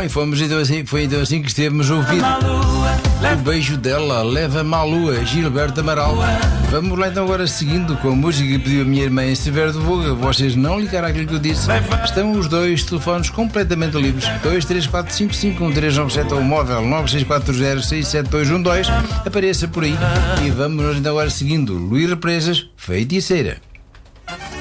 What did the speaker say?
e fomos então assim, foi então assim que estevemos a ouvir o beijo dela, leva-me à lua, Gilberto Amaral. Vamos lá então agora seguindo com a música que pediu a minha irmã em Severo do Voga. Vocês não ligaram àquilo que eu disse. Estão os dois telefones completamente livres. 234551397 ou o móvel 96406712. Apareça por aí. E vamos então agora seguindo Luís Represas, Feiticeira.